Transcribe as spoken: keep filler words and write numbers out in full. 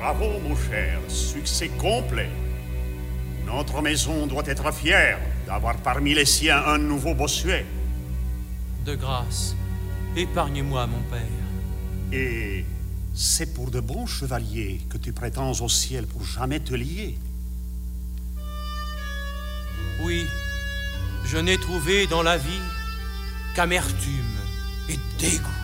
Bravo, mon cher, succès complet. Notre maison doit être fière d'avoir parmi les siens un nouveau Bossuet. De grâce, épargne-moi, mon père. Et c'est pour de bons chevaliers que tu prétends au ciel pour jamais te lier. Oui, je n'ai trouvé dans la vie qu'amertume et dégoût.